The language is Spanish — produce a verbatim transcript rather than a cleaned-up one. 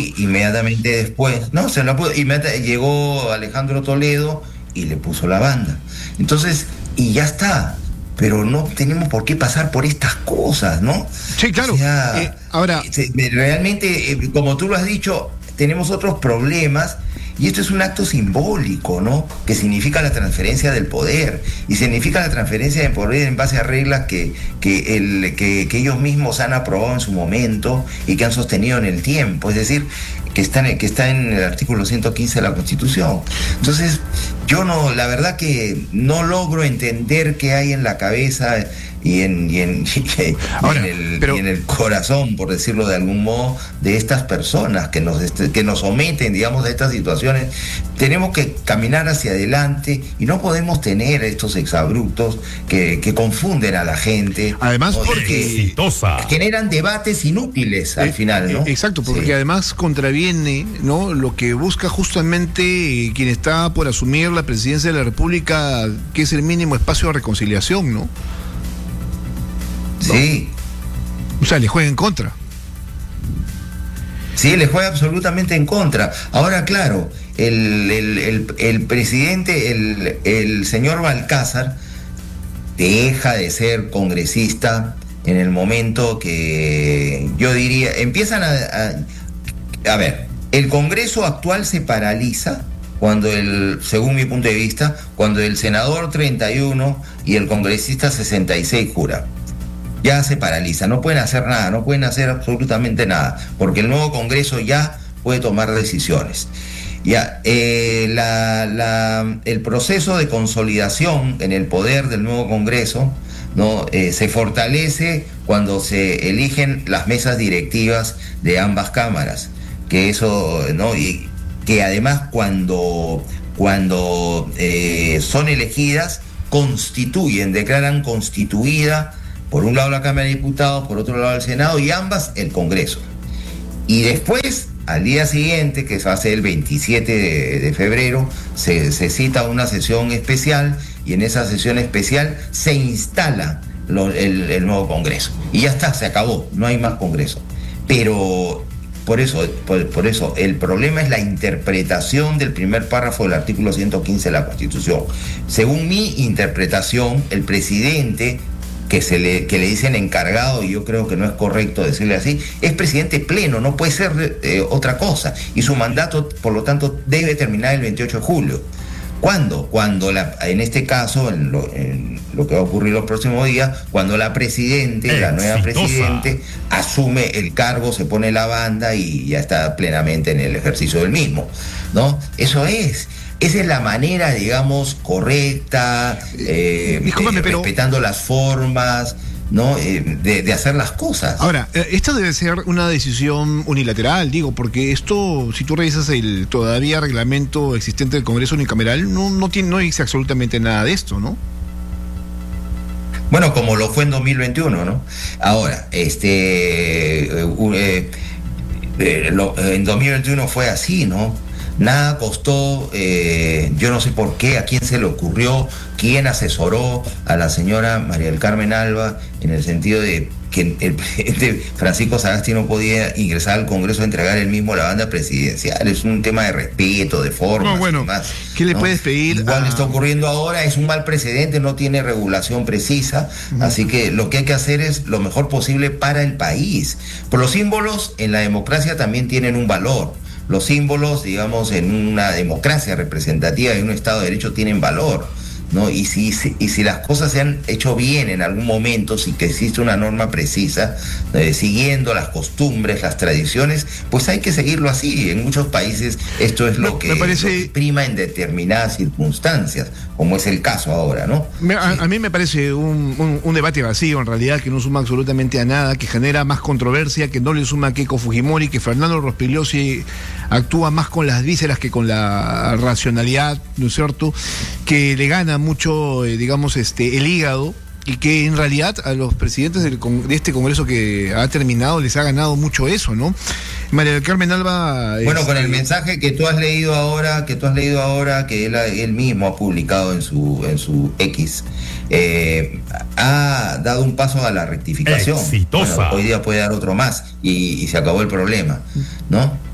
Y inmediatamente después, no, se la puso, inmediatamente llegó Alejandro Toledo y le puso la banda. Entonces, y ya está. Pero no tenemos por qué pasar por estas cosas, ¿no? Sí, claro. O sea, eh, ahora, realmente, como tú lo has dicho, tenemos otros problemas. Y esto es un acto simbólico, ¿no? Que significa la transferencia del poder. Y significa la transferencia del poder en base a reglas que, que, el, que, que ellos mismos han aprobado en su momento y que han sostenido en el tiempo. Es decir, que está, que está en el artículo ciento quince de la Constitución. Entonces, yo no, la verdad que no logro entender qué hay en la cabeza y en, y en, y Ahora, en, el, pero... y en el corazón, por decirlo de algún modo, de estas personas que nos, que nos someten, digamos, a estas situaciones. Tenemos que caminar hacia adelante y no podemos tener estos exabruptos que, que confunden a la gente. Además, ¿no? porque exitosa. Generan debates inútiles al eh, final, ¿no? Eh, exacto, porque sí. además contraviene, ¿no?, lo que busca justamente quien está por asumir la presidencia de la República, que es el mínimo espacio de reconciliación, ¿no? Sí. O sea, le juega en contra. Sí, le juega absolutamente en contra. Ahora, claro, el, el, el, el presidente, el, el señor Balcázar, deja de ser congresista en el momento que, yo diría, empiezan a... A, a ver, el Congreso actual se paraliza cuando el, según mi punto de vista, cuando el senador treinta y uno y el congresista sesenta y seis jura. Ya se paraliza, no pueden hacer nada, no pueden hacer absolutamente nada, porque el nuevo Congreso ya puede tomar decisiones. Ya, eh, la, la, el proceso de consolidación en el poder del nuevo Congreso, ¿no? Eh, se fortalece cuando se eligen las mesas directivas de ambas cámaras, que eso, ¿no? Y que además cuando, cuando eh, son elegidas, constituyen, declaran constituida, por un lado la Cámara de Diputados, por otro lado el Senado, y ambas el Congreso. Y después, al día siguiente, que se hace el veintisiete de, de febrero, se, se cita una sesión especial, y en esa sesión especial se instala lo, el, el nuevo Congreso. Y ya está, se acabó, no hay más Congreso. Pero por eso, por, por eso, el problema es la interpretación del primer párrafo del artículo ciento quince de la Constitución. Según mi interpretación, el presidente, que se le, que le dicen encargado, y yo creo que no es correcto decirle así, es presidente pleno, no puede ser eh, otra cosa, y su mandato, por lo tanto, debe terminar el veintiocho de julio. ¿Cuándo? Cuando, la, en este caso, en lo, en lo que va a ocurrir los próximos días, cuando la presidente, exitosa, la nueva presidente, asume el cargo, se pone la banda y ya está plenamente en el ejercicio del mismo, ¿no? Eso es. Esa es la manera, digamos, correcta, eh, Discúlpame, eh, pero... respetando las formas, ¿no? Eh, de, de hacer las cosas. Ahora, esta debe ser una decisión unilateral, digo, porque esto, si tú revisas el todavía reglamento existente del Congreso unicameral, no, no, tiene, no dice absolutamente nada de esto, ¿no? Bueno, como lo fue en dos mil veintiuno, ¿no? Ahora, este, eh, eh, lo, en dos mil veintiuno fue así, ¿no? Nada costó, eh, yo no sé por qué, a quién se le ocurrió, quién asesoró a la señora María del Carmen Alba, en el sentido de que el presidente Francisco Sagasti no podía ingresar al Congreso a entregar él mismo la banda presidencial. Es un tema de respeto, de formas. No, bueno, y demás, ¿qué le ¿no? puedes pedir? Igual a... está ocurriendo ahora, es un mal precedente, no tiene regulación precisa, uh-huh. Así que lo que hay que hacer es lo mejor posible para el país. Por los símbolos en la democracia también tienen un valor. Los símbolos, digamos, en una democracia representativa y un Estado de Derecho tienen valor, ¿no? Y si, y si las cosas se han hecho bien en algún momento, si que existe una norma precisa, eh, siguiendo las costumbres, las tradiciones, pues hay que seguirlo así. En muchos países esto es lo, me, que, me parece... lo que prima en determinadas circunstancias, como es el caso ahora, ¿no? Me, a, a mí me parece un, un, un debate vacío, en realidad, que no suma absolutamente a nada, que genera más controversia, que no le suma a Keiko Fujimori, que Fernando Rospigliosi actúa más con las vísceras que con la racionalidad, ¿no es cierto?, que le gana mucho, eh, digamos, este el hígado, y que en realidad a los presidentes del, de este Congreso que ha terminado les ha ganado mucho eso, ¿no? María del Carmen Alba... Bueno, es, con el mensaje que tú has leído ahora, que tú has leído ahora, que él, él mismo ha publicado en su, en su X, eh, ha dado un paso a la rectificación. Exitosa. Bueno, hoy día puede dar otro más y, y se acabó el problema, ¿no?